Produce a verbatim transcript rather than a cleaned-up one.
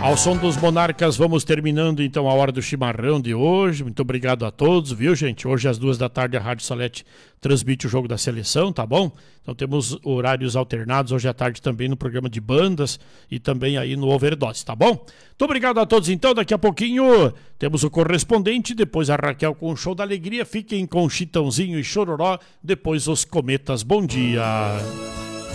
Ao som dos Monarcas, vamos terminando então a hora do chimarrão de hoje. Muito obrigado a todos, viu, gente? Hoje às duas da tarde a Rádio Salete transmite o jogo da seleção, tá bom? Então temos horários alternados hoje à tarde também no programa de bandas e também aí no Overdose, tá bom? Muito obrigado a todos então. Daqui a pouquinho temos o correspondente, depois a Raquel com o Show da Alegria. Fiquem com Chitãozinho e Chororó, depois os Cometas. Bom dia!